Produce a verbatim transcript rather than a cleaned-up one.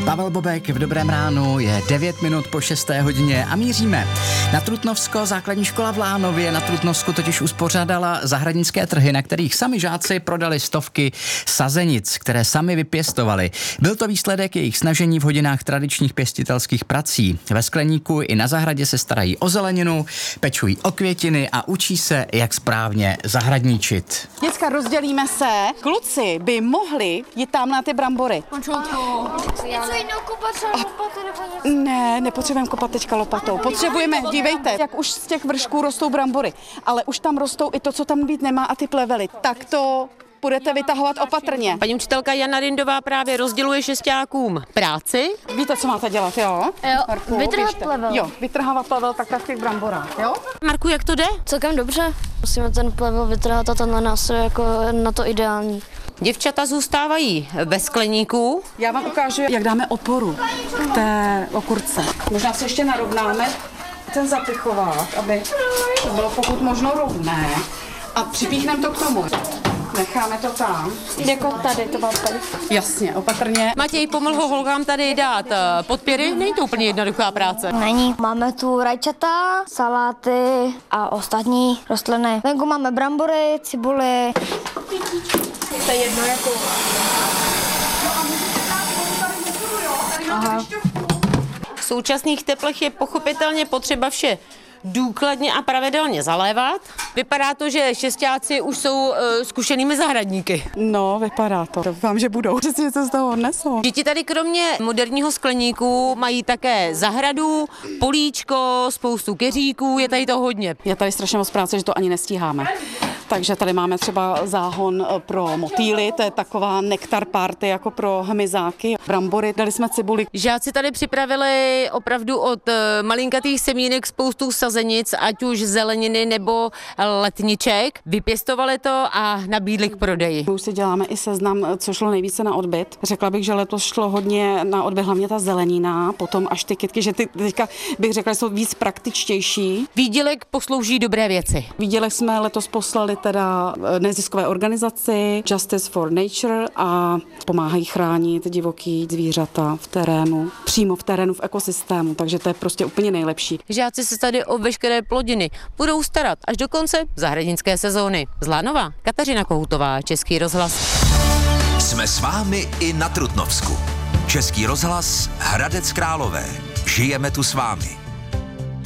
Pavel Bobek v Dobrém ránu, je devět minut po šesté hodině a míříme na Trutnovsko. Základní škola v Lánově na Trutnovsku totiž uspořádala zahradnické trhy, na kterých sami žáci prodali stovky sazenic, které sami vypěstovali. Byl to výsledek jejich snažení v hodinách tradičních pěstitelských prací. Ve skleníku i na zahradě se starají o zeleninu, pečují o květiny a učí se, jak správně zahradničit. Dneska rozdělíme se. Kluci by mohli jít tam na ty brambory. Něco jiného kopat třeba lopatou nebo něco? Ne, nepotřebujeme kopat teďka lopatou. Potřebujeme, dívejte, jak už z těch vršků rostou brambory, ale už tam rostou i to, co tam být nemá a ty plevely. Tak to budete vytahovat opatrně. Paní učitelka Jana Rindová právě rozděluje šestákům práci. Víte, co máte dělat, jo? Jo, Marku, vytrhat běžte. plevel. Jo, vytrhávat plevel takhle v těch bramborách, jo? Marku, jak to jde? Celkem dobře. Musíme ten plevel vytrhat a tenhle nástroj jako na to ideální. Děvčata zůstávají ve skleníku. Já vám ukážu, jak dáme oporu té okurce. Možná se ještě narovnáme ten zapichovák, aby to bylo pokud možno rovné. A připíchneme to k tomu. Necháme to tam. Jako tady to mám tady. Jasně, opatrně. Matěj pomohl holkám tady dát eh, podpěry. Není to úplně jednoduchá práce. Není. Máme tu rajčata, saláty a ostatní rostliny. Venku máme brambory, cibuly. To je jedno jako... Aha. V současných teplech je pochopitelně potřeba vše důkladně a pravidelně zalévat. Vypadá to, že šestáci už jsou uh, zkušenými zahradníky. No, vypadá to. Doufám, že budou. Přesně něco z toho odnesou. Děti tady kromě moderního skleníku mají také zahradu, políčko, spoustu keříků, je tady to hodně. Je tady strašně moc práce, že to ani nestíháme. Takže tady máme třeba záhon pro motýly, to je taková nektar party jako pro hmyzáky. Brambory, dali jsme cibuli. Žáci tady připravili opravdu od eh, malinkatých semínek spoustu sazenic, ať už zeleniny nebo letniček. Vypěstovali to a nabídli k prodeji. My už si děláme i seznam, co šlo nejvíce na odbyt. Řekla bych, že letos šlo hodně na odbyt, hlavně ta zelenina, potom až ty kytky, že ty teďka bych řekla, že jsou víc praktičtější. Výdělek poslouží dobré věci. Výdělek jsme letos poslali teda neziskové organizaci Justice for Nature a pomáhají chránit divoký zvířata v terénu, přímo v terénu, v ekosystému, takže to je prostě úplně nejlepší. Žáci se tady o veškeré plodiny budou starat až do konce zahradnické sezóny. Z Lánova Kateřina Kohoutová, Český rozhlas. Jsme s vámi i na Trutnovsku. Český rozhlas Hradec Králové. Žijeme tu s vámi.